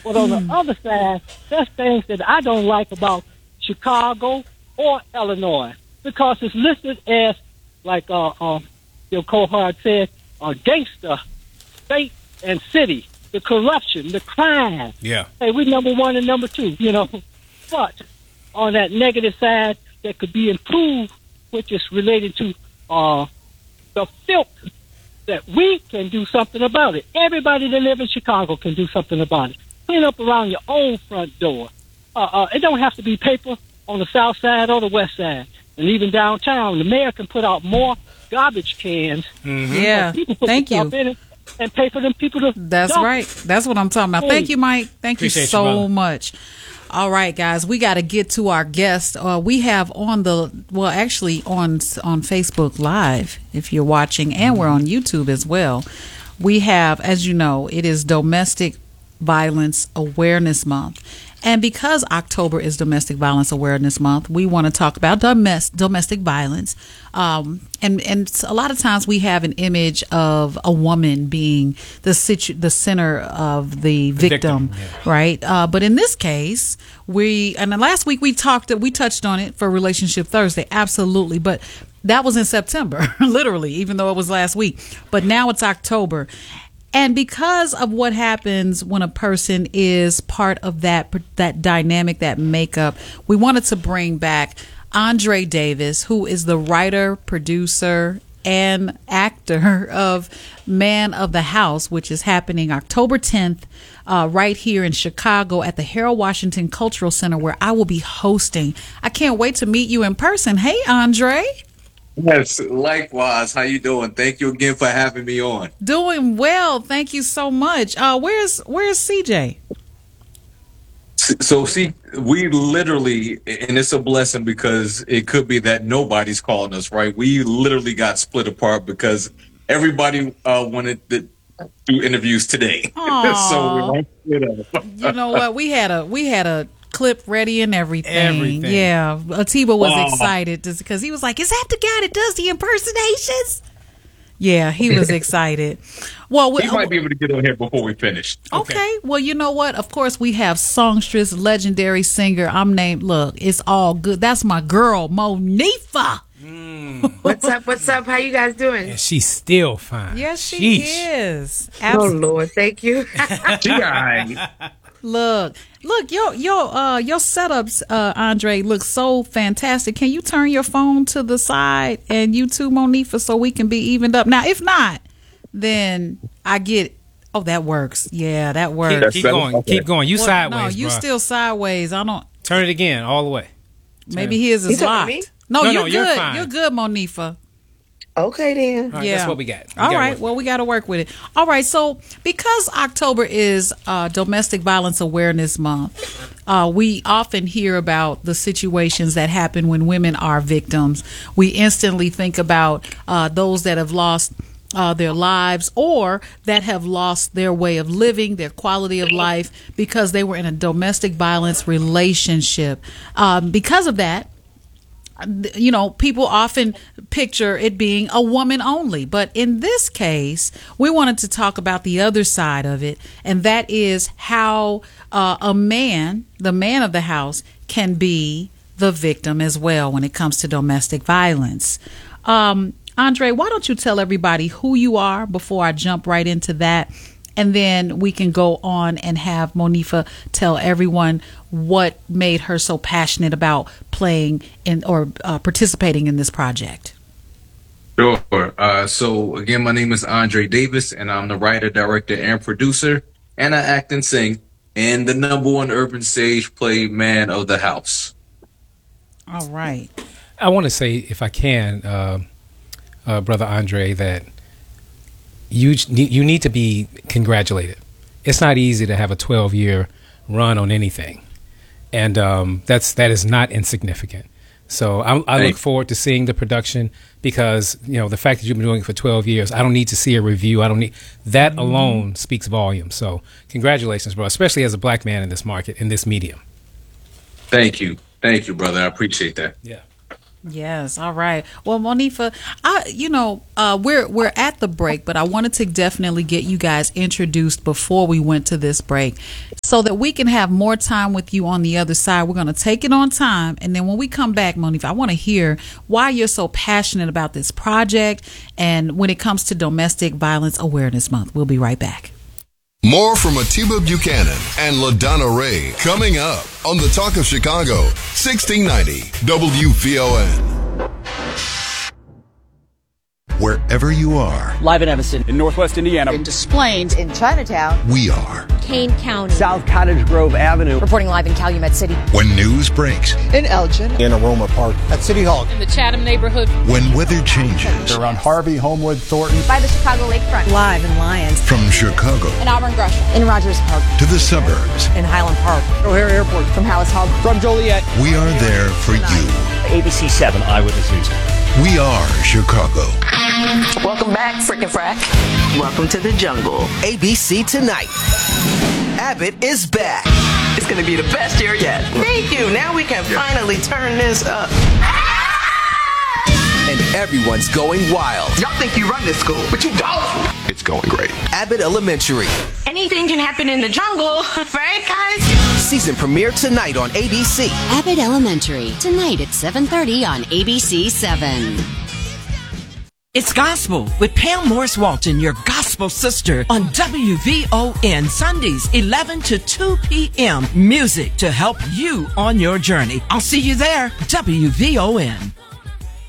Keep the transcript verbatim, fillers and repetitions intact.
But on the other side, there's things that I don't like about Chicago or Illinois because it's listed as, like uh, uh, your cohort said, a gangster state and city. The corruption, the crime. Yeah. Hey, we number one and number two, you know. But on that negative side that could be improved, which is related to uh, the filth, that we can do something about it. Everybody that lives in Chicago can do something about it. Clean up around your own front door. Uh, uh, it don't have to be paper on the south side or the west side. And even downtown, the mayor can put out more garbage cans. Mm-hmm. Yeah, people put thank you. In it and pay for them people to That's dump. right. That's what I'm talking about. Thank you, Mike. Thank Appreciate you so you, much. All right, guys, we got to get to our guest. Uh, we have on the, well, actually on on Facebook Live, if you're watching, and we're on YouTube as well. We have, as you know, it is Domestic Violence Awareness Month. And because October is Domestic Violence Awareness Month, we want to talk about domestic domestic violence. Um, and and a lot of times we have an image of a woman being the situ- the center of the, the victim, victim yeah. right? Uh, but in this case, we and then last week we talked we touched on it for Relationship Thursday, absolutely. But that was in September, literally, even though it was last week. But now it's October. And because of what happens when a person is part of that that dynamic, that makeup, we wanted to bring back Andre Davis, who is the writer, producer, and actor of Man of the House, which is happening October tenth, uh, right here in Chicago at the Harold Washington Cultural Center, where I will be hosting. I can't wait to meet you in person. Hey, Andre. Yes, likewise. How you doing? Thank you again for having me on. Doing well. Thank you so much. Uh, where's Where's C J? So, see, we literally, and it's a blessing because it could be that nobody's calling us, right? We literally got split apart because everybody uh, wanted to do interviews today. So we went split up. You know what? We had a we had a. clip ready and everything. Everything. Yeah. Atiba was Wow. excited because he was like, is that the guy that does the impersonations? Yeah, he was excited. Well, we, He might be able to get on here before we finish. Okay. okay. Well, you know what? Of course, we have songstress, legendary singer. I'm named, look, it's all good. That's my girl, Monifa. Mm. What's up? What's up? How you guys doing? And she's still fine. Yes, she Sheesh. is. Absolutely. Oh, Lord. Thank you. She all right. Look, look, your your uh your setups, uh, Andre, look so fantastic. Can you turn your phone to the side and you too, Monifa, so we can be evened up? Now, if not, then I get it. Oh, that works. Yeah, that works. Keep, keep going. Okay. Keep going. You Well, sideways, No, you bruh. still sideways. I don't. Turn it again, all the way. Maybe his is You talking to me? locked. No, No, you're no, you're good. fine. You're good, Monifa. Okay, then. All right, Yeah. that's what we got. We All got right. work. Well, we got to work with it. All right. So, because October is uh, Domestic Violence Awareness Month, uh, we often hear about the situations that happen when women are victims. We instantly think about uh, those that have lost uh, their lives or that have lost their way of living, their quality of life, because they were in a domestic violence relationship. Um, because of that, you know, people often picture it being a woman only. But in this case, we wanted to talk about the other side of it. And that is how uh, a man, the man of the house, can be the victim as well when it comes to domestic violence. Um, Andre, why don't you tell everybody who you are before I jump right into that? And then we can go on and have Monifa tell everyone what made her so passionate about playing in or uh, participating in this project. Sure. Uh, so, again, my name is Andre Davis, and I'm the writer, director, and producer, and I act and sing in the number one urban stage play, Man of the House. All right. I want to say, if I can, uh, uh, Brother Andre, that you you need to be congratulated. It's not easy to have a twelve-year run on anything, and um, that's that is not insignificant. So I, I look forward to seeing the production because you know the fact that you've been doing it for twelve years. I don't need to see a review. I don't need that alone speaks volumes. So congratulations, bro, especially as a black man in this market in this medium. Thank you, thank you, brother. I appreciate that. Yeah. Yes, all right. Well, Monifa, I you know, uh we're we're at the break, but I wanted to definitely get you guys introduced before we went to this break so that we can have more time with you on the other side. We're going to take it on time, and then when we come back, Monifa, I want to hear why you're so passionate about this project and when it comes to Domestic Violence Awareness Month. We'll be right back. More from Atiba Buchanan and LaDonna Ray coming up on the Talk of Chicago, sixteen ninety W V O N. Wherever you are, Live in Evanston, in Northwest Indiana, in Des Plaines, in Chinatown, we are. Kane County, South Cottage Grove Avenue, reporting live in Calumet City, When news breaks, In Elgin. in Aroma Park, at City Hall, in the Chatham neighborhood, when weather changes, around Harvey, Homewood, Thornton, by the Chicago Lakefront, live in Lyons, from Chicago in Auburn Gresham, in Rogers Park, to the suburbs, in Highland Park, O'Hare Airport, from Hallis Hall, from Joliet. we are there for you. A B C seven Eyewitness News. We are Chicago. Welcome back, Frickin' Frack. Welcome to the jungle. A B C Tonight. Abbott is back. It's gonna be the best year yet. Thank you. Now we can finally turn this up. And everyone's going wild. Y'all think you run this school, but you don't. It's going great. Abbott Elementary. Anything can happen in the jungle, right, guys? Season premiere tonight on A B C. Abbott Elementary, tonight at seven thirty on A B C seven. It's Gospel with Pam Morris Walton, your gospel sister, on W V O N, Sundays, eleven to two p.m. Music to help you on your journey. I'll see you there, W V O N.